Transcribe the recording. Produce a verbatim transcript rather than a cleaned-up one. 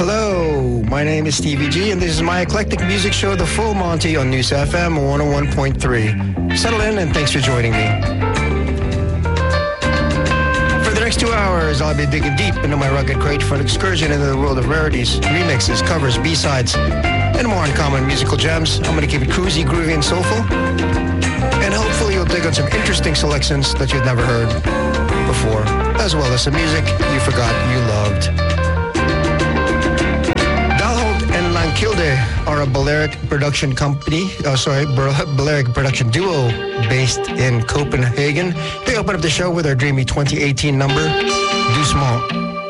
Hello, my name is Stevie G, and this is my eclectic music show, The Full Monty, on News F M one oh one point three. Settle in, and thanks for joining me. For the next two hours, I'll be digging deep into my rugged crate for an excursion into the world of rarities, remixes, covers, B-sides, and more uncommon musical gems. I'm going to keep it cruisy, groovy, and soulful. And hopefully you'll dig on some interesting selections that you've never heard before, as well as some music you forgot you loved. Kilde are a Balearic production company, uh, sorry, Balearic production duo based in Copenhagen. They open up the show with their dreamy twenty eighteen number, Doucement.